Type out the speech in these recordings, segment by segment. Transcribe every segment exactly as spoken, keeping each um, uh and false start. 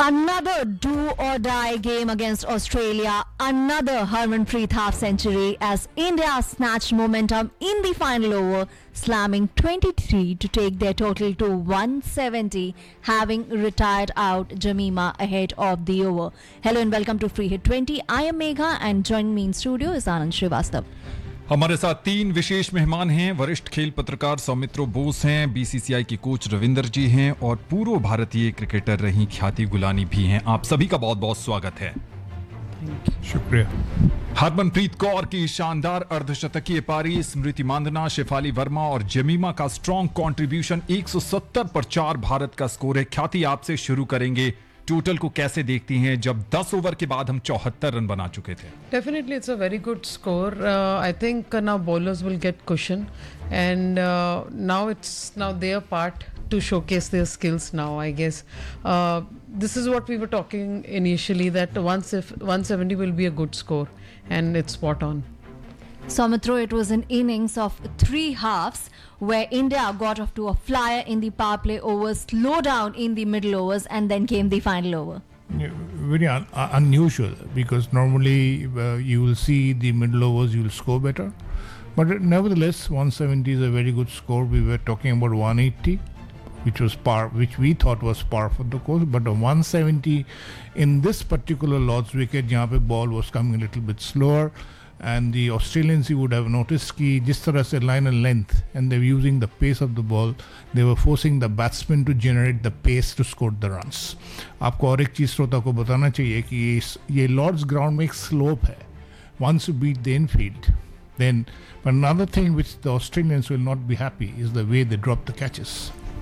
Another do or die game against Australia. Another Harmanpreet half century as India snatched momentum in the final over, slamming twenty-three to take their total to one seventy, having retired out Jamima ahead of the over. Hello and welcome to Free Hit twenty. I am Megha and joining me in studio is Anand Srivastav. हमारे साथ तीन विशेष मेहमान हैं। वरिष्ठ खेल पत्रकार सौमित्रो बोस हैं, BCCI के कोच रविंदर जी हैं और पूर्व भारतीय क्रिकेटर रही ख्याति गुलानी भी हैं। आप सभी का बहुत बहुत स्वागत है। शुक्रिया। हरमनप्रीत कौर की शानदार अर्धशतकीय पारी, स्मृति मांदना, शेफाली वर्मा और जमीमा का स्ट्रॉन्ग कंट्रीब्यूशन, एक सौ सत्तर पर चार भारत का स्कोर है। ख्याति, आपसे शुरू करेंगे। टोटल को कैसे देखती हैं जब दस ओवर के बाद हम चौहत्तर रन बना चुके थे? Definitely it's a very good score. Uh, I think uh, now bowlers will get cushion and uh, now it's now their part to showcase their skills now, I guess. Uh, this is what we were talking initially, that once if one seventy will be a good score, and it's spot on. Soumitro, it was an innings of three halves where India got off to a flyer in the power play overs, slow down in the middle overs, and then came the final over. Yeah, very un- uh, unusual because normally uh, you will see the middle overs, you will score better. But uh, nevertheless, one seventy is a very good score. We were talking about one eighty, which was par, which we thought was par for the course. But a one seventy in this particular Lord's wicket, जहाँ पे ball was coming a little bit slower. And the Australians, you would have noticed कि जिस तरह से line and length, and they were using the pace of the ball, they were forcing the batsmen to generate the pace to score the runs. आपको और एक चीज़ श्रोता को बताना चाहिए कि ये Lord's ground में एक slope है. Once you beat the infield, then but another thing which the Australians will not be happy is the way they drop the catches.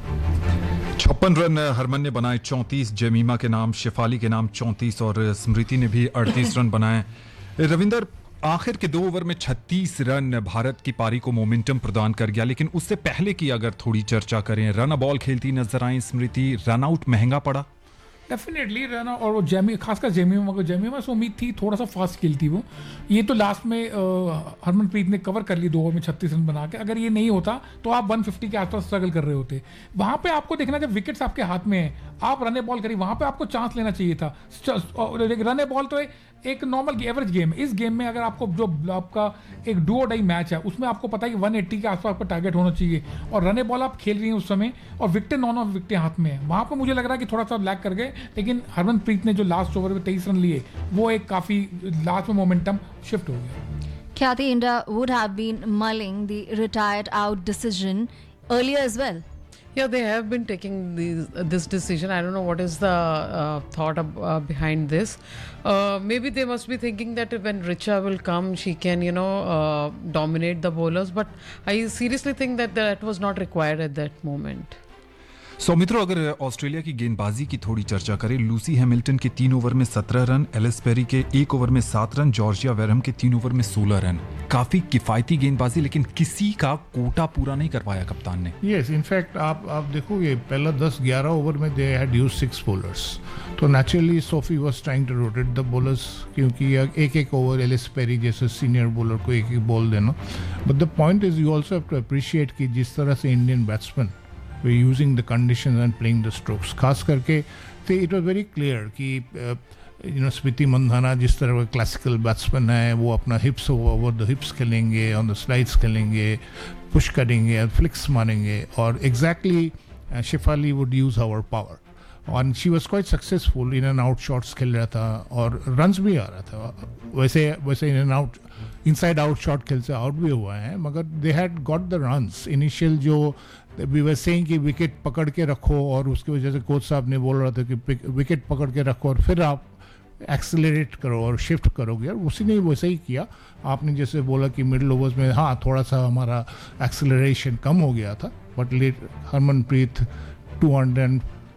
छप्पन रन हरमन ने बनाए, चौंतीस जमीमा के नाम, शेफाली के नाम चौंतीस और स्मृति ने भी अड़तीस रन बनाए। रविंदर, आखिर के दो ओवर में छत्तीस रन भारत की पारी को मोमेंटम प्रदान कर गया, लेकिन उससे पहले की अगर थोड़ी चर्चा करें, रन बॉल खेलती नजर आई स्मृति, रन आउट महंगा पड़ा। डेफिनेटली रन और वो जेमी, खासकर जेमीमा को जेमीमा से उम्मीद थी थोड़ा सा फास्ट खेलती वो। ये तो लास्ट में हरमनप्रीत ने कवर कर ली दो ओवर में छत्तीस रन बना के। अगर ये नहीं होता तो आप एक सौ पचास के आसपास स्ट्रगल कर रहे होते। वहाँ पे आपको देखना, जब विकेट्स आपके हाथ में है, आप रन बॉल करी, वहाँ पे आपको चांस लेना चाहिए था। रन बॉल तो एक नॉर्मल एवरेज गेम है। इस गेम में अगर आपको जो आपका एक डू और डाई मैच है, उसमें आपको पता है कि एक सौ अस्सी के आसपास आपको टारगेट होना चाहिए और रन बॉल आप खेल रही हैं उस समय और विकेट नौ नौ विकेटें हाथ में है। वहाँ पर मुझे लग रहा है कि थोड़ा सा लैग कर गए, लेकिन हरमनप्रीत ने जो लास्ट ओवर में तेईस रन लिए, वो एक काफ़ी लास्ट में मोमेंटम शिफ्ट हो गया। Khyati, India would have been mulling the retired out decision earlier as well. Yeah, they have been taking these, uh, this decision. I don't know what is the uh, thought of, uh, behind this. Uh, maybe they must be thinking that when Richa will come, she can, you know, uh, dominate the bowlers. But I seriously think that that was not required at that moment. Soumitro, अगर Australia की गेंदबाजी की थोड़ी चर्चा करें, Lucy Hamilton के तीन over में सत्रह रन, एलिस पेरी के एक ओवर में सात रन, जॉर्जिया वेरहम के तीन ओवर में सोलह रन। काफी किफायती गेंदबाजी, लेकिन किसी का कोटा पूरा नहीं कर पाया कप्तान ने। यस, इनफैक्ट आप आप देखो, ये पहला दस ग्यारह ओवर में they had used six bowlers, तो naturally Sophie was trying to rotate the bowlers, क्योंकि एक एक ओवर एलिस पेरी जैसे सीनियर बॉलर को एक एक बॉल देना। But the point is you also have to appreciate कि जिस तरह से Indian batsman we're using the conditions and playing the strokes. खास करके तो it was very clear कि you know स्मृति मंधाना जिस तरह का क्लासिकल बैट्समैन है, वो अपना हिप्स ओवर द हिप्स खेलेंगे, ऑन द स्लाइड्स खेलेंगे, पुश करेंगे, फ्लिक्स मारेंगे, और exactly Shefali would use our power और she was quite successful. In and out shots खेल रहा था और रन्स भी आ रहा था। वैसे वैसे in and out, inside out shot खेल से आउट भी हुआ है, मगर they had got the runs. Initial जो वी वर सेइंग कि विकेट पकड़ के रखो, और उसकी वजह से कोच साहब ने बोल रहा था कि विकेट पकड़ के रखो और फिर आप एक्सेलरेट करो और शिफ्ट करोगे, और उसी ने वैसे ही किया। आपने जैसे बोला कि मिडिल ओवर्स में हाँ थोड़ा सा हमारा एक्सेलरेशन कम हो गया था, but let Harmanpreet two hundred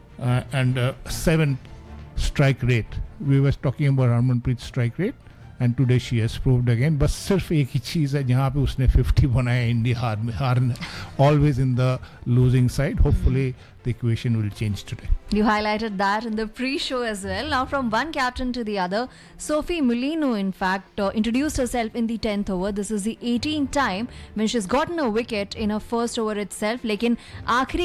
and seven strike rate, we were talking about Harmanpreet strike rate, and today she has proved again. बस सिर्फ एक ही चीज़ है जहाँ पे उसने फिफ्टी बनाया, इंडिया हार में हार always in the losing side. Hopefully the equation will change today. You highlighted that in the pre-show as well. Now from one captain to the other, Sophie Mulino in fact uh, introduced herself in the tenth over. This is the eighteenth time when she's gotten a wicket in her first over itself. लेकिन आखिरी